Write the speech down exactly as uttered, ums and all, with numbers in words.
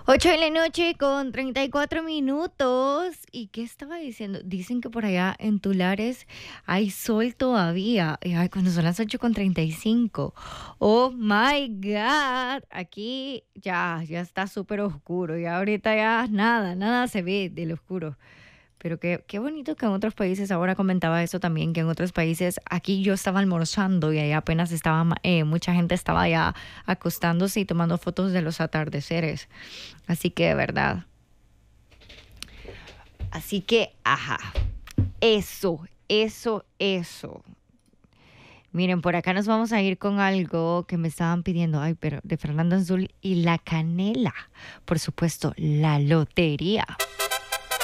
Ocho de la noche con treinta y cuatro minutos. ¿Y qué estaba diciendo? Dicen que por allá en Tulares hay sol todavía. Y, ay, cuando son las ocho con treinta y cinco. Oh my God. Aquí ya, ya está súper oscuro. Y ahorita ya nada, nada se ve del oscuro. Pero qué, qué bonito que en otros países, ahora comentaba eso también, que en otros países, aquí yo estaba almorzando y ahí apenas estaba, ma- eh, mucha gente estaba ya acostándose y tomando fotos de los atardeceres. Así que, de verdad. Así que, ajá. Eso, eso, eso. Miren, por acá nos vamos a ir con algo que me estaban pidiendo. Ay, pero de Fernando Azul y la canela. Por supuesto, la lotería.